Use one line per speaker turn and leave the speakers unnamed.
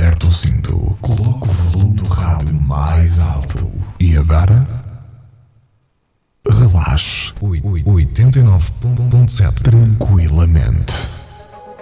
Aperte o cinto, coloque o volume do rádio mais alto. E agora? Relaxe. 89.7 tranquilamente.